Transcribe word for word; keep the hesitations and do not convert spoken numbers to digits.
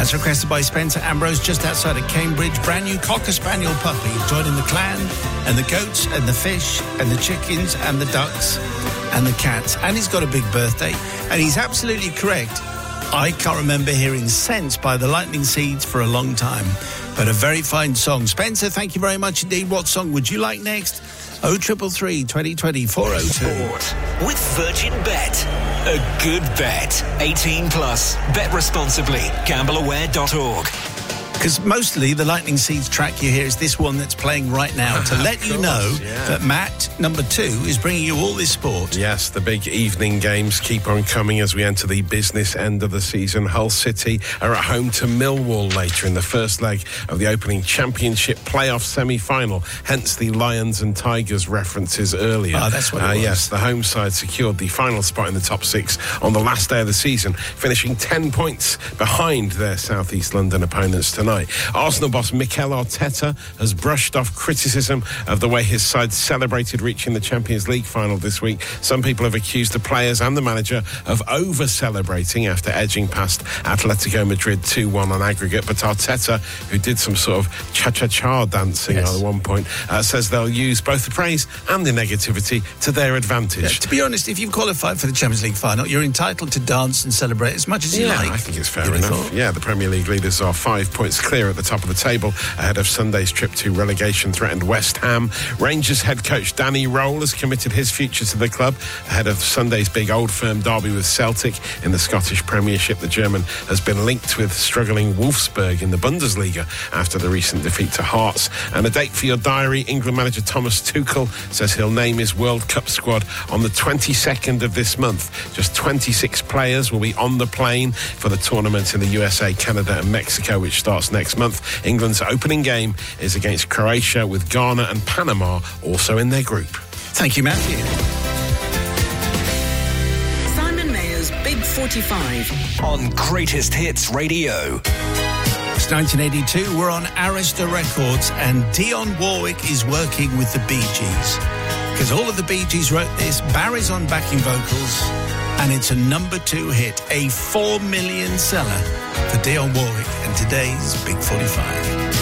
As requested by Spencer Ambrose, just outside of Cambridge, brand new Cocker Spaniel puppy joining the clan and the goats and the fish and the chickens and the ducks and the cats. And he's got a big birthday. And he's absolutely correct. I can't remember hearing Sense by the Lightning Seeds for a long time. But a very fine song. Spencer, thank you very much indeed. What song would you like next? oh three three three, twenty twenty, four oh two. Sport with Virgin Bet. A good bet. eighteen plus. Bet responsibly. gamble aware dot org. Because mostly the Lightning Seeds track you hear is this one that's playing right now to let you know yeah. that Matt, number two, is bringing you all this sport. Yes, the big evening games keep on coming as we enter the business end of the season. Hull City are at home to Millwall later in the first leg of the opening Championship playoff semi-final, hence the Lions and Tigers references earlier. Oh, that's what it uh, was. Yes, the home side secured the final spot in the top six on the last day of the season, finishing ten points behind their South East London opponents tonight. Arsenal boss Mikel Arteta has brushed off criticism of the way his side celebrated reaching the Champions League final this week. Some people have accused the players and the manager of over-celebrating after edging past Atletico Madrid two one on aggregate. But Arteta, who did some sort of cha-cha-cha dancing yes. at one point, uh, says they'll use both the praise and the negativity to their advantage. Yeah, to be honest, if you've qualified for the Champions League final, you're entitled to dance and celebrate as much as you yeah, like. I think it's fair enough. Yeah, the Premier League leaders are five points clear at the top of the table ahead of Sunday's trip to relegation-threatened West Ham. Rangers head coach Danny Rowell has committed his future to the club ahead of Sunday's big Old Firm derby with Celtic in the Scottish Premiership. The German has been linked with struggling Wolfsburg in the Bundesliga after the recent defeat to Hearts. And a date for your diary, England manager Thomas Tuchel says he'll name his World Cup squad on the twenty-second of this month. Just twenty-six players will be on the plane for the tournament in the U S A, Canada and Mexico, which starts next month. England's opening game is against Croatia, with Ghana and Panama also in their group. Thank you, Matthew. Simon Mayer's Big forty-five on Greatest Hits Radio. It's nineteen eighty-two, we're on Arista Records, and Dionne Warwick is working with the Bee Gees. Because all of the Bee Gees wrote this, Barry's on backing vocals, and it's a number two hit, a four million seller for Dionne Warwick and today's Big forty-five.